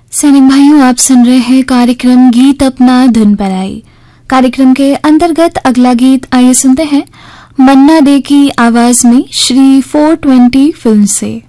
सैनिक भाइयों, आप सुन रहे हैं कार्यक्रम गीत अपना धुन पर आई। कार्यक्रम के अंतर्गत अगला गीत आइए सुनते हैं मन्ना डे की आवाज में श्री 420 फिल्म से।